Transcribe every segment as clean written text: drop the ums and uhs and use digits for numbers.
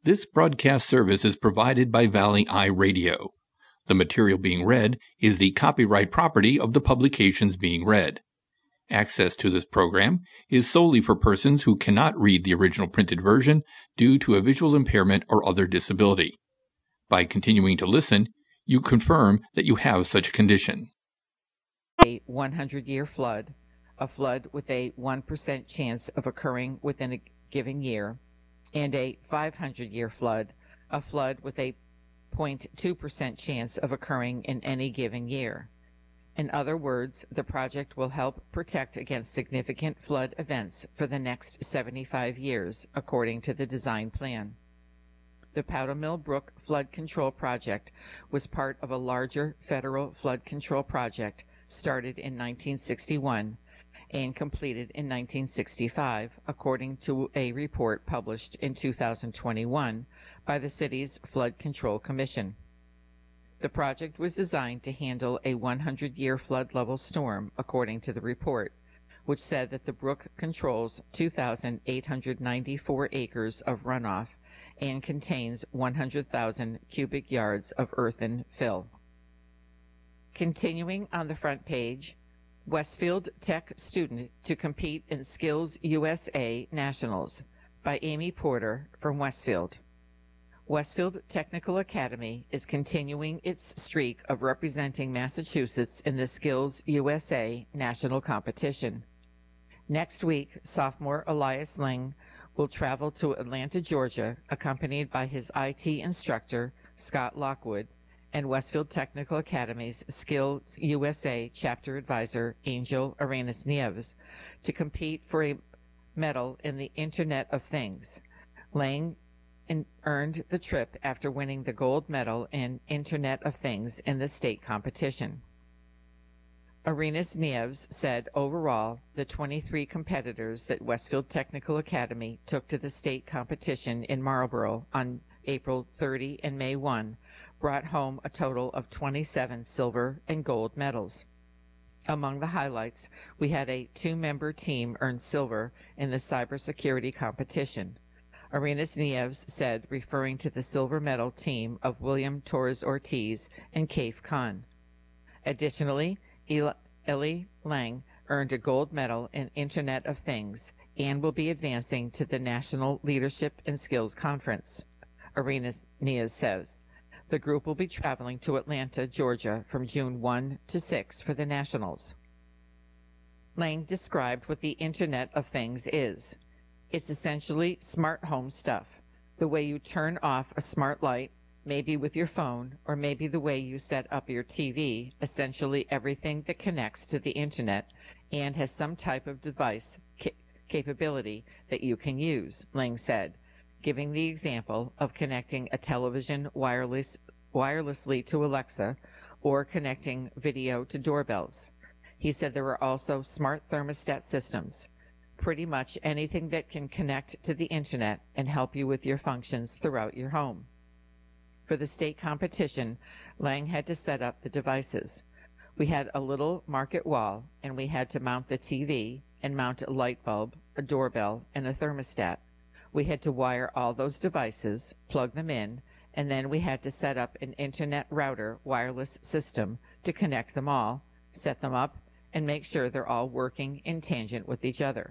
This broadcast service is provided by Valley Eye Radio. The material being read is the copyright property of the publications being read. Access to this program is solely for persons who cannot read the original printed version due to a visual impairment or other disability. By continuing to listen, you confirm that you have such a condition. A 100-year flood, a flood with a 1% chance of occurring within a given year, and a 500-year flood, a flood with a 0.2% chance of occurring in any given year. In other words, the project will help protect against significant flood events for the next 75 years, according to the design plan. The Powdermill Brook Flood Control Project was part of a larger federal flood control project started in 1961 and completed in 1965, according to a report published in 2021 by the city's Flood Control Commission. The project was designed to handle a 100-year flood level storm, according to the report, which said that the brook controls 2,894 acres of runoff and contains 100,000 cubic yards of earthen fill. Continuing on the front page, Westfield Tech student to compete in Skills USA Nationals by Amy Porter from Westfield. Westfield Technical Academy is continuing its streak of representing Massachusetts in the Skills USA National Competition. Next week, sophomore Elias Ling will travel to Atlanta, Georgia, accompanied by his IT instructor, Scott Lockwood, and Westfield Technical Academy's Skills USA Chapter Advisor, Angel Arenas Nieves, to compete for a medal in the Internet of Things. Lang earned the trip after winning the gold medal in Internet of Things in the state competition. Arenas Nieves said overall, the 23 competitors that Westfield Technical Academy took to the state competition in Marlborough on April 30 and May 1 brought home a total of 27 silver and gold medals. Among the highlights, we had a 2-member team earn silver in the cybersecurity competition. Arenas Nieves said, referring to the silver medal team of William Torres Ortiz and Kaif Khan. Additionally, Ellie Lang earned a gold medal in Internet of Things and will be advancing to the National Leadership and Skills Conference. Arenas Nieves says, the group will be traveling to Atlanta, Georgia from June 1 to 6 for the Nationals. Lang described what the Internet of Things is. It's essentially smart home stuff, the way you turn off a smart light, maybe with your phone, or maybe the way you set up your TV, essentially everything that connects to the Internet and has some type of device capability that you can use, Lang said, giving the example of connecting a television wirelessly to Alexa or connecting video to doorbells. He said there are also smart thermostat systems, pretty much anything that can connect to the Internet and help you with your functions throughout your home. For the state competition, Lang had to set up the devices. We had a little market wall, and we had to mount the TV and mount a light bulb, a doorbell, and a thermostat. We had to wire all those devices, plug them in, and then we had to set up an Internet router wireless system to connect them all, set them up, and make sure they're all working in tangent with each other.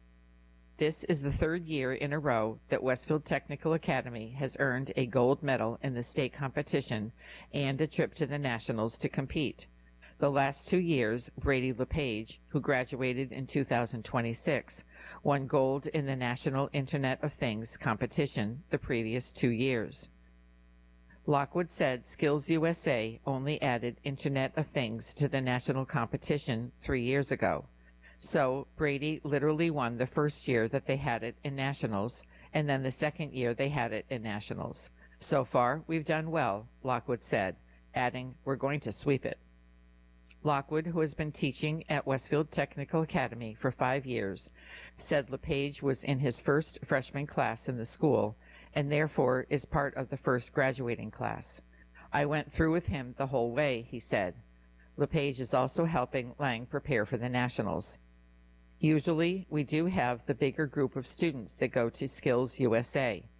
This is the 3rd year in a row that Westfield Technical Academy has earned a gold medal in the state competition and a trip to the Nationals to compete. The last 2 years, Brady LePage, who graduated in 2026, won gold in the National Internet of Things competition the previous 2 years. Lockwood said Skills USA only added Internet of Things to the national competition 3 years ago. So Brady literally won the first year that they had it in Nationals, and then the second year they had it in Nationals. So far, we've done well, Lockwood said, adding, we're going to sweep it. Lockwood, who has been teaching at Westfield Technical Academy for 5 years, said LePage was in his first freshman class in the school and therefore is part of the first graduating class. I went through with him the whole way, he said. LePage is also helping Lang prepare for the Nationals. Usually, we do have the bigger group of students that go to Skills USA.